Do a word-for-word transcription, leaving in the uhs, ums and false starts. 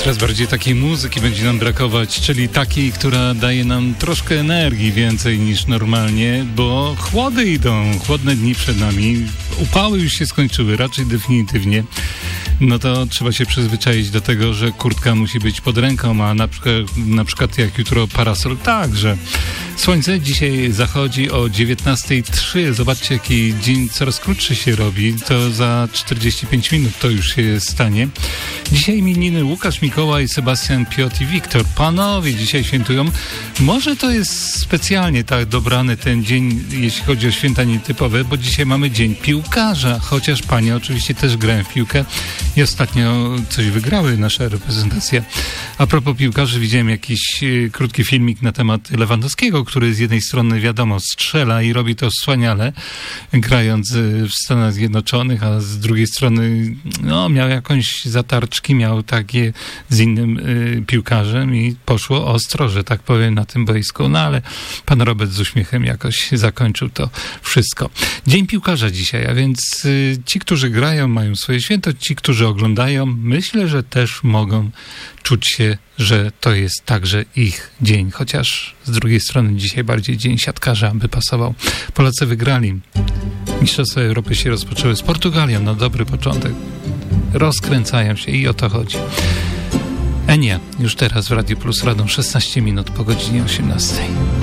Coraz bardziej takiej muzyki będzie nam brakować, czyli takiej, która daje nam troszkę energii więcej niż normalnie, bo chłody idą, chłodne dni przed nami, upały już się skończyły, raczej definitywnie. No to trzeba się przyzwyczaić do tego, że kurtka musi być pod ręką, a na przykład, na przykład jak jutro parasol także. Słońce dzisiaj zachodzi o dziewiętnasta trzy. Zobaczcie, jaki dzień coraz krótszy się robi. To za czterdzieści pięć minut to już się stanie. Dzisiaj imieniny Łukasz, Mikołaj, Sebastian, Piotr i Wiktor. Panowie dzisiaj świętują. Może to jest specjalnie tak dobrany ten dzień, jeśli chodzi o święta nietypowe, bo dzisiaj mamy dzień piłkarza, chociaż panie oczywiście też grają w piłkę i ostatnio coś wygrały nasza reprezentacja. A propos piłkarzy, widziałem jakiś y, krótki filmik na temat Lewandowskiego, który z jednej strony wiadomo strzela i robi to wspaniale, grając y, w Stanach Zjednoczonych, a z drugiej strony no, miał jakąś zatarczki, miał takie z innym y, piłkarzem i poszło ostro, że tak powiem, na tym boisku. No ale pan Robert z uśmiechem jakoś zakończył to wszystko. Dzień piłkarza dzisiaj, a więc y, ci, którzy grają, mają swoje święto, ci, którzy oglądają, myślę, że też mogą czuć się, że to jest także ich dzień, chociaż z drugiej strony dzisiaj bardziej dzień siatkarza by pasował. Polacy wygrali. Mistrzostwa Europy się rozpoczęły z Portugalią na dobry początek. Rozkręcają się i o to chodzi. Enia, już teraz w Radiu Plus Radom szesnaście minut po godzinie osiemnastej.